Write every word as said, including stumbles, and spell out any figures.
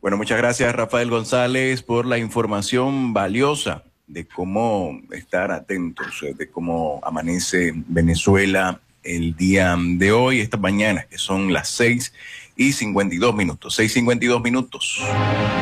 Bueno, muchas gracias, Rafael González, por la información valiosa de cómo estar atentos, eh, de cómo amanece Venezuela el día de hoy, esta mañana, que son las seis y cincuenta y dos minutos, seis cincuenta y dos minutos.